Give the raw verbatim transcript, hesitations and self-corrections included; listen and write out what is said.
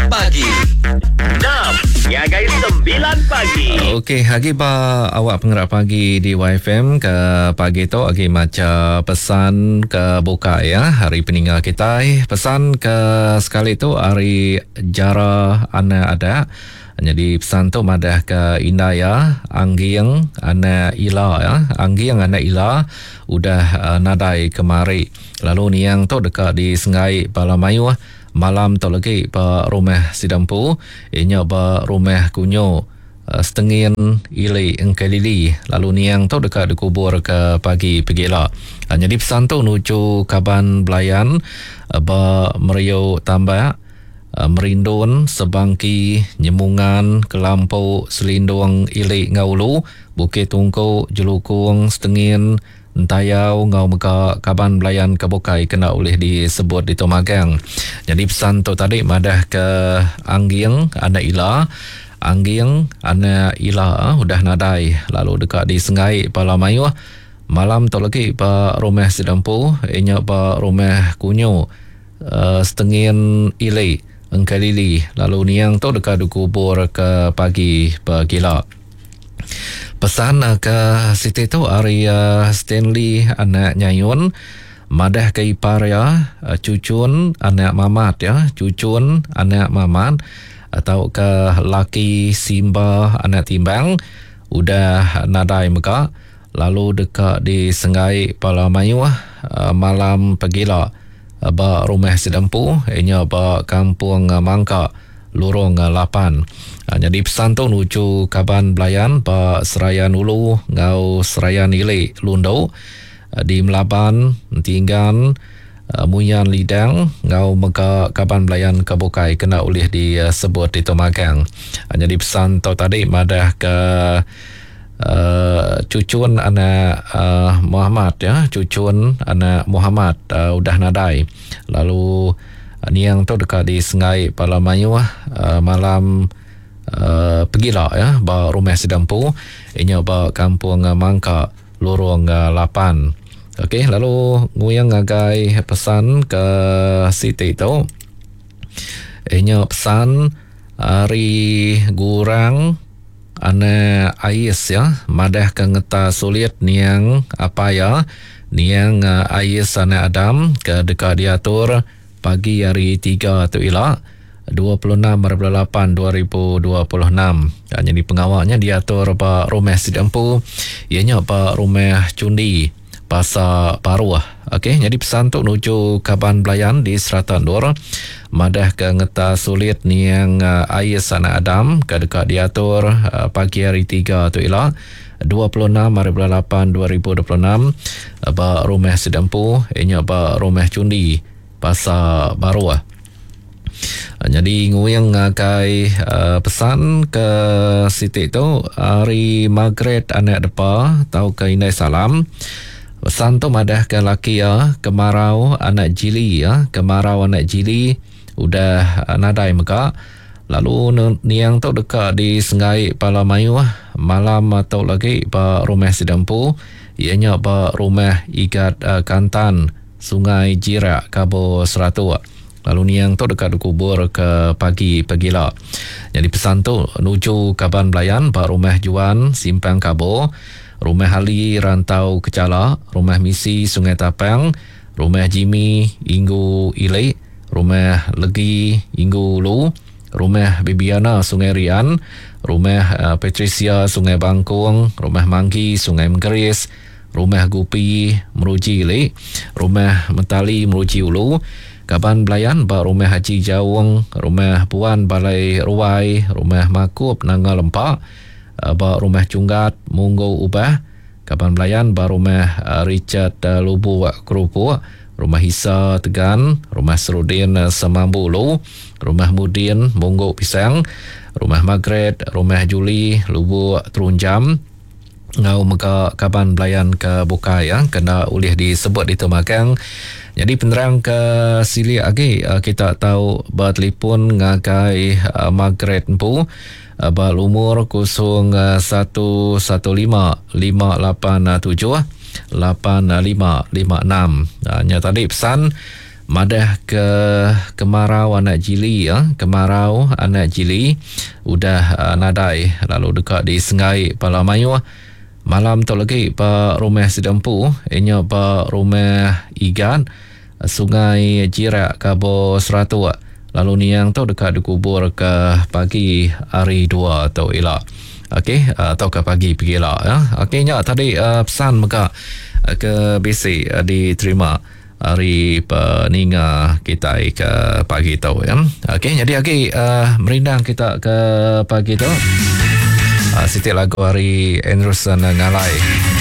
Pagi. Jam Nyagai sembilan pagi. Okey, hari ba awak pengerak pagi di Y F M ke pagi tu agi macam pesan ke buka ya hari peninggal kita. Pesan ke sekali tu hari jara ana ada. Jadi pesan tu madah ke Indaya, Anggiang, ana Ila ya. Anggiang ana Ila udah uh, nadai kemari. Lalu niang tu dekat di Sengai Balamayu. Malam tu lagi pa rumah Sidampu, inya pa rumah Kunyo uh, setengin ili engkelili. Lalu niang tu dekat dikubur ke pagi pegila. Uh, jadi pesan tu nuju Kaban Belayan, uh, ba meriau tambah, uh, merindun, sebangki, nyemungan, kelampau, selindung ili ngaulu, Bukit Tungku, Jelukung, setengin, Entayau, ngau meka Kaban Belayan Kebukai kena oleh disebut di Tomagang. Jadi pesan tu tadi madah ke Anggiang, anak Ila. Anggiang, anak Ila udah nadai. Lalu dekat di Sengai Balamayu. Malam tu lagi pa rumah Sidampu, inya pa rumah Kunyo, uh, setengin ili, engkalili. Lalu niang tu dekat dikubur ke pagi pagila. Pesan ke Siti tu hari uh, Stanley anak Nyayun, madah ke ipar ya, uh, cucun anak Mamat ya, cucun anak Mamat, atau ke laki Simba anak Timbang udah nadai meka. Lalu dekat di Sengai Balamayu uh, malam pagila uh, ba rumah Sidampu, inya ba kampung uh, Mangka Lorong lapan. Ha, jadi pesan tu nuju Kaban Belayan pa Serayan Ulu ngau Serayan Ile Lundau, di Melaban Tinggan, Muyan Lidang ngau meka Kaban Belayan Kebukai kena oleh disebut di Tomagang. Ha, jadi pesan tu tadi madah ke uh, cucun anak uh, Muhammad ya, cucun anak Muhammad uh, udah nadai. Lalu niang tu dekat di Sengai Balamayu uh, malam uh, pegila ya ba rumah Sidampu, inya ba kampung uh, Mangka Lorong uh, lapan. Okey, lalu nguyang ngagai pesan ke Siti tu, inya pesan hari gurang ana Ais ya, madah ke ngeta sulit niang apa ya, niang uh, Ais ana Adam ke dekat diatur pagi hari tiga tu ila dua puluh enam lapan dua ribu dua puluh enam. Dan jadi pengawalnya diatur Pak Rumah Sidampu, ianya Pak Rumah Cundi Pasar Baru. Okey, jadi pesan tu nuju Kaban Belayan di Seratan Dur, madah ke ngeta sulit niang uh, Ais anak Adam ke dekat diatur uh, pagi hari tiga tu ila dua puluh enam lapan dua ribu dua puluh enam. uh, Pak Rumah Sidampu, ianya Pak Rumah Cundi Pasar Baru. Jadi nguyang ngakai uh, pesan ke Siti tu hari Margaret anak depa tau ke Inai Salam. Pesan tu madah ke laki ya, Kemarau anak Jili ya, Kemarau anak Jili udah uh, nadai meka. Lalu niang tu dekat di Sengai Balamayu malam atau lagi ba rumah Sidampu, ianya ba rumah Igat uh, Kantan Sungai Jirak Kabo Seratu. Lalu niang tu dekat dikubur ke pagi pagila. Jadi pesan tu nuju Kaban Belayan ba rumah Juan Simpang Kabo, rumah Ali Rantau Kecala, rumah Misi Sungai Tapang, rumah Jimmy Inggu Ile, rumah Legi Inggu Lu, rumah Bibiana Sungai Rian, rumah uh, Patricia Sungai Bangkung, rumah Mangki Sungai Mengkeris, rumah Gupi Meruji Ile, rumah Metali Meruji Ulu, Kaban Belayan ba rumah Haji Jawung, rumah Puan Balai Ruai, rumah Makup Nangga Lempak, ba rumah Cunggat Munggo Ubah, Kaban Belayan ba rumah Richard Lubu Kerupu, rumah Hisa Tegan, rumah Serudin Semambu Ulu, rumah Mudin Munggo Pisang, rumah Margaret, rumah Juli Lubu Terunjam ngau meka Kaban Belayan ke Bukai ya, kena oleh disebut di Tomagang. Jadi penerang ke sili lagi uh, kita tahu ba telefon ngagai uh, Margaret Mpu uh, ba umur kosong satu satu lima lima lapan tujuh lapan lima lima enam. Hanya tadi pesan madah ke kemarau anak jili ya, kemarau anak jili udah uh, nadai lalu dekat di Sengai Palamayu. Malam tu lagi pa rumah sedempu, inya pa rumah igan Sungai Jirak Kabo Seratu. Lalu niang tu dekat dikubur ke pagi hari dua atau elak. Okey, atau ke pagi pergi elak ya. Okey nya tadi uh, pesan maka uh, ke B C uh, diterima hari peninga kita ke pagi tu ya. Okey, jadi okey uh, merindang kita ke pagi tu. Uh, Siti lagu hari Anderson Ngalai.